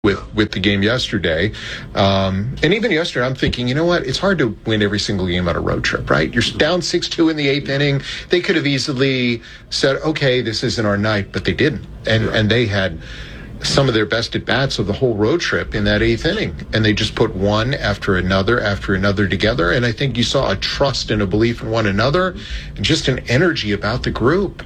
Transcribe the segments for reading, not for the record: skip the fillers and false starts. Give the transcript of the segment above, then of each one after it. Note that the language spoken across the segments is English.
with the game yesterday. And even yesterday, I'm thinking, you know what? It's hard to win every single game on a road trip, right? You're down 6-2 in the eighth inning. They could have easily said, okay, this isn't our night, but they didn't. And they had some of their best at-bats of the whole road trip in that eighth inning. And they just put one after another together. And I think you saw a trust and a belief in one another and just an energy about the group.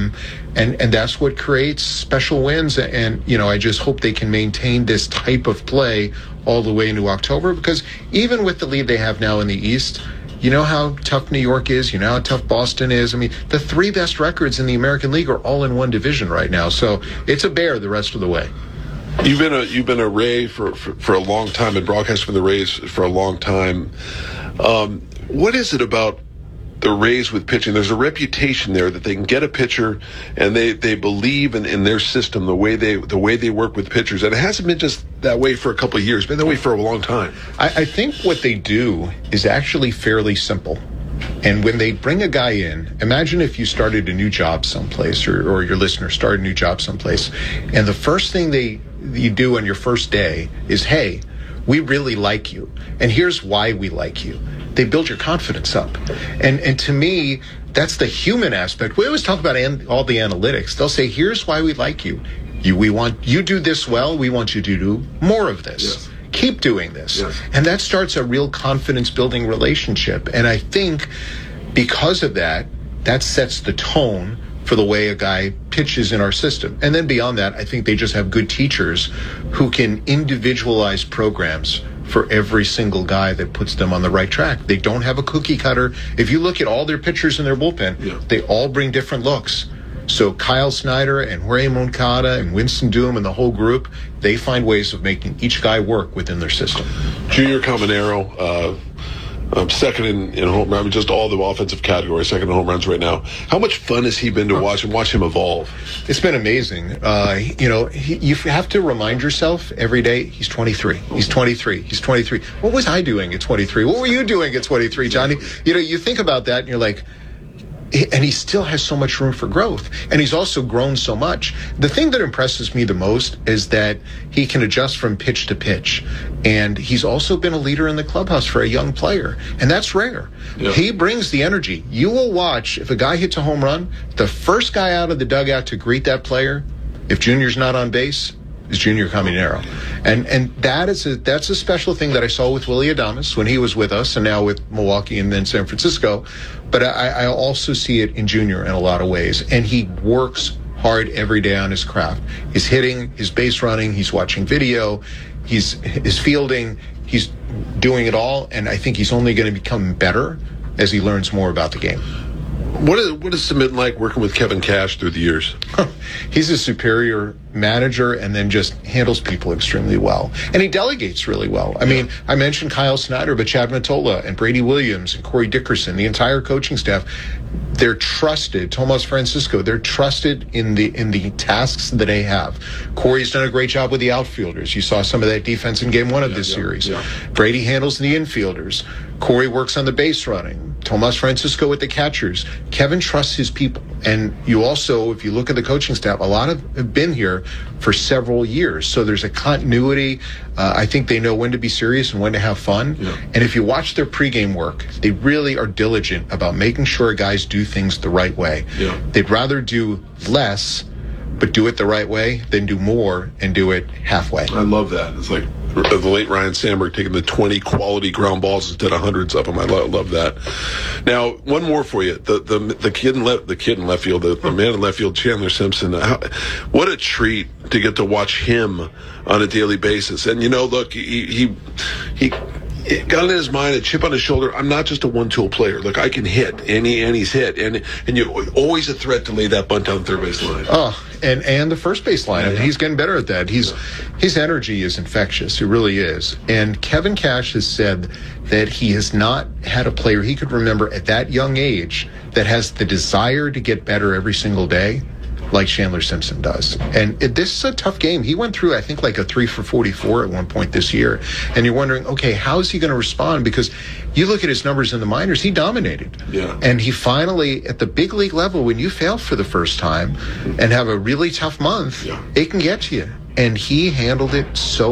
And that's what creates special wins. And, you know, I just hope they can maintain this type of play all the way into October, because even with the lead they have now in the East, you know how tough New York is. You know how tough Boston is. I mean, the three best records in the American League are all in one division right now. So it's a bear the rest of the way. You've been a Ray for a long time and broadcast for the Rays for a long time. What is it about the Rays with pitching? There's a reputation there that they can get a pitcher, and they believe in their system, the way they work with pitchers. And it hasn't been just that way for a couple of years. It's been that way for a long time. I think what they do is actually fairly simple. And when they bring a guy in, imagine if you started a new job someplace, or your listener started a new job someplace, and the first thing you do on your first day is, hey, we really like you, and here's why we like you. They build your confidence up. And to me, that's the human aspect. We always talk about all the analytics. They'll say, here's why we like you. We want you do this well. We want you to do more of this. Yes. Keep doing this. Yes. And that starts a real confidence-building relationship. And I think because of that, that sets the tone for the way a guy pitches in our system. And then beyond that, I think they just have good teachers who can individualize programs for every single guy that puts them on the right track. They don't have a cookie cutter. If you look at all their pitchers in their bullpen, they all bring different looks. So Kyle Snyder and Jorge Moncada and Winston Doom and the whole group, they find ways of making each guy work within their system. Junior Caminero, second in home run, just all the offensive categories, second in home runs right now. How much fun has he been to watch him evolve? It's been amazing. You have to remind yourself every day, he's 23. He's 23. He's 23. What was I doing at 23? What were you doing at 23, Johnny? You know, you think about that and you're like, and he still has so much room for growth. And he's also grown so much. The thing that impresses me the most is that he can adjust from pitch to pitch. And he's also been a leader in the clubhouse for a young player. And that's rare. Yeah. He brings the energy. You will watch, if a guy hits a home run, the first guy out of the dugout to greet that player, if Junior's not on base, is Junior Caminero. And that's a special thing that I saw with Willy Adames when he was with us, and now with Milwaukee and then San Francisco. But I also see it in Junior in a lot of ways. And he works hard every day on his craft. His hitting, his base running, he's watching video, his fielding, he's doing it all. And I think he's only going to become better as he learns more about the game. What is it been like working with Kevin Cash through the years? He's a superior manager and then just handles people extremely well. And he delegates really well. I mean, I mentioned Kyle Snyder, but Chad Mottola and Brady Williams and Corey Dickerson, the entire coaching staff, they're trusted. Tomas Francisco, they're trusted in the tasks that they have. Corey's done a great job with the outfielders. You saw some of that defense in game one of this series. Yeah. Brady handles the infielders. Corey works on the base running. Tomas Francisco with the catchers. Kevin trusts his people. And you also, if you look at the coaching staff, a lot have been here for several years. So there's a continuity. I think they know when to be serious and when to have fun. Yeah. And if you watch their pregame work, they really are diligent about making sure guys do things the right way. Yeah. They'd rather do less, but do it the right way, than do more and do it halfway. I love that. It's like the late Ryan Sandberg taking the 20 quality ground balls instead of hundreds of them. I love that. Now, one more for you. The kid in left field, the man in left field, Chandler Simpson. What a treat to get to watch him on a daily basis. And, you know, look, he got in his mind, a chip on his shoulder. I'm not just a one-tool player. Look, I can hit, and he's hit, and you're always a threat to lay that bunt down the third base line. Oh, and the first base line. I mean, he's getting better at that. His energy is infectious. It really is. And Kevin Cash has said that he has not had a player he could remember at that young age that has the desire to get better every single day like Chandler Simpson does. And this is a tough game. He went through, I think, like a 3 for 44 at one point this year. And you're wondering, okay, how is he going to respond? Because you look at his numbers in the minors, he dominated. Yeah. And he finally, at the big league level, when you fail for the first time and have a really tough month, it can get to you. And he handled it so